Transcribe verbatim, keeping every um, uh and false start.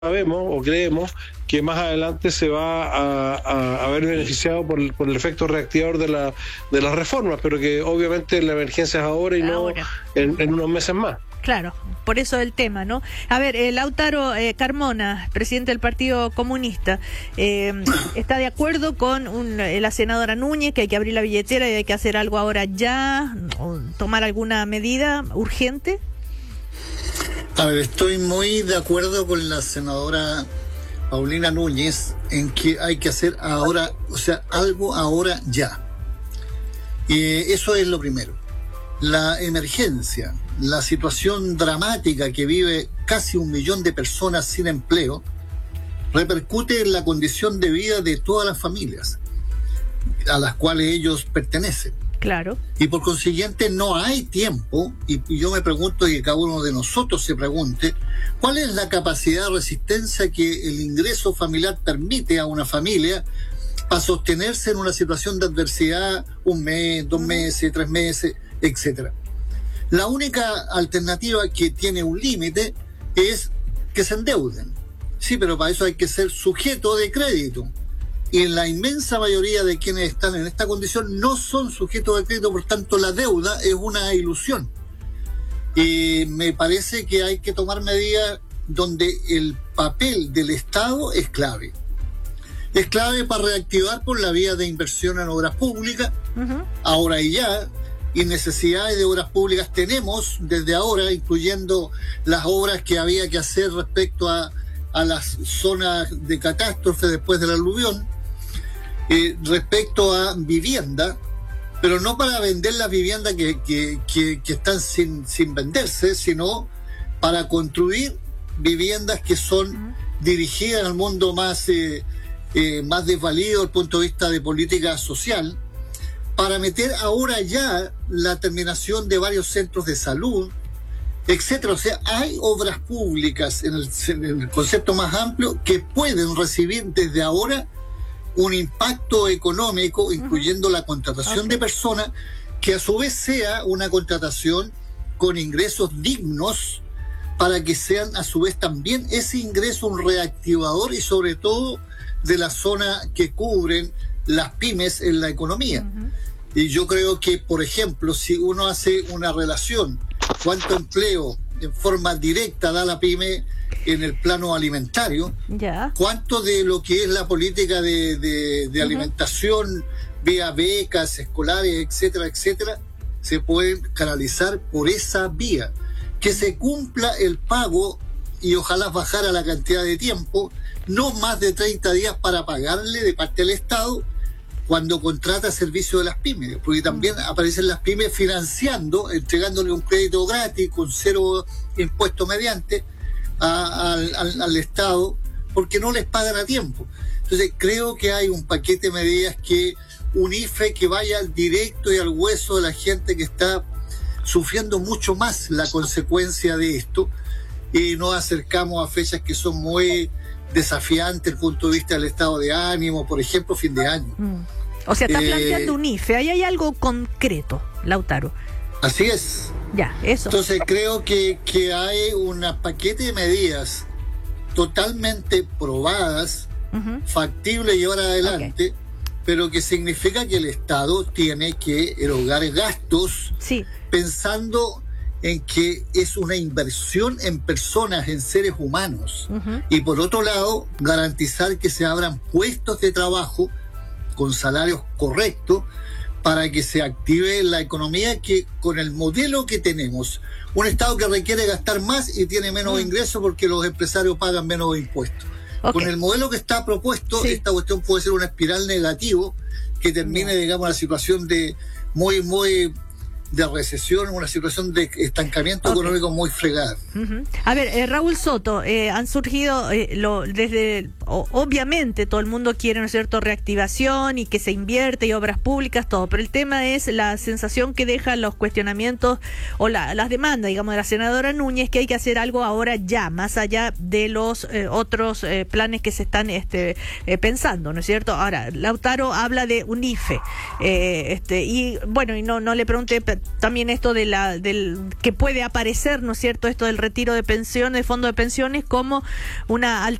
sabemos o creemos que más adelante se va a, a, a ver beneficiado por, por el efecto reactivador de, la, de las reformas, pero que obviamente la emergencia es ahora y ahora. no en, en unos meses más. Claro, por eso el tema, ¿no? A ver, eh, Lautaro eh, Carmona, presidente del Partido Comunista, eh, ¿está de acuerdo con un, eh, la senadora Núñez que hay que abrir la billetera y hay que hacer algo ahora ya, o tomar alguna medida urgente? A ver, estoy muy de acuerdo con la senadora Paulina Núñez en que hay que hacer ahora, o sea, algo ahora ya. Y eso es lo primero. La emergencia, la situación dramática que vive casi un millón de personas sin empleo, repercute en la condición de vida de todas las familias a las cuales ellos pertenecen. Claro. Y por consiguiente no hay tiempo, y, y yo me pregunto, y que cada uno de nosotros se pregunte, ¿cuál es la capacidad de resistencia que el ingreso familiar permite a una familia para sostenerse en una situación de adversidad un mes, dos meses, tres meses, etcétera? La única alternativa que tiene un límite es que se endeuden. Sí, pero para eso hay que ser sujeto de crédito. Y la inmensa mayoría de quienes están en esta condición no son sujetos de crédito, por tanto la deuda es una ilusión. Y me parece que hay que tomar medidas donde el papel del Estado es clave. Es clave para reactivar por la vía de inversión en obras públicas, uh-huh. ahora y ya, y necesidades de obras públicas tenemos desde ahora, incluyendo las obras que había que hacer respecto a, a las zonas de catástrofe después del aluvión. Eh, respecto a vivienda, pero no para vender las viviendas que, que, que, que están sin, sin venderse, sino para construir viviendas que son uh-huh. dirigidas al mundo más, eh, eh, más desvalido desde el punto de vista de política social, para meter ahora ya la terminación de varios centros de salud, etcétera. O sea, hay obras públicas en el, en el concepto más amplio que pueden recibir desde ahora un impacto económico, incluyendo uh-huh. la contratación okay. de personas, que a su vez sea una contratación con ingresos dignos, para que sean a su vez también ese ingreso un reactivador y sobre todo de la zona que cubren las pymes en la economía. Uh-huh. Y yo creo que, por ejemplo, si uno hace una relación, cuánto empleo en forma directa da la pyme en el plano alimentario, yeah. cuánto de lo que es la política de, de, de uh-huh. alimentación, vía becas escolares, etcétera, etcétera, se puede canalizar por esa vía. Que se cumpla el pago y ojalá bajara la cantidad de tiempo, no más de treinta días para pagarle de parte del Estado cuando contrata servicio de las pymes, porque también uh-huh. aparecen las pymes financiando, entregándole un crédito gratis con cero impuesto mediante a, al, al, al Estado, porque no les pagan a tiempo. Entonces creo que hay un paquete de medidas que un I F E que vaya al directo y al hueso de la gente que está sufriendo mucho más la consecuencia de esto, y nos acercamos a fechas que son muy desafiantes desde el punto de vista del estado de ánimo, por ejemplo, fin de año. Mm. O sea, está eh, planteando un I F E, ahí hay algo concreto, Lautaro. Así es. Ya, eso. Entonces creo que, que hay un paquete de medidas totalmente probadas, uh-huh. factibles llevar adelante, okay. pero que significa que el Estado tiene que erogar gastos, sí. pensando en que es una inversión en personas, en seres humanos, uh-huh. y por otro lado garantizar que se abran puestos de trabajo con salarios correctos para que se active la economía, que con el modelo que tenemos, un Estado que requiere gastar más y tiene menos uh-huh. ingresos porque los empresarios pagan menos impuestos. Okay. Con el modelo que está propuesto, sí. esta cuestión puede ser una espiral negativo que termine, yeah. digamos, la situación de muy, muy de recesión, una situación de estancamiento okay. económico muy fregada. Uh-huh. A ver, eh, Raúl Soto, eh, han surgido eh, lo, desde o, obviamente todo el mundo quiere, ¿no es cierto?, reactivación y que se invierte y obras públicas, todo, pero el tema es la sensación que dejan los cuestionamientos o la, las demandas, digamos, de la senadora Núñez, que hay que hacer algo ahora ya, más allá de los eh, otros eh, planes que se están este, eh, pensando, ¿no es cierto? Ahora, Lautaro habla de un I F E, eh, este, y bueno, y no, no le pregunté también esto de la, del que puede aparecer, ¿no es cierto?, esto del retiro de pensiones, de fondo de pensiones, como una alternativa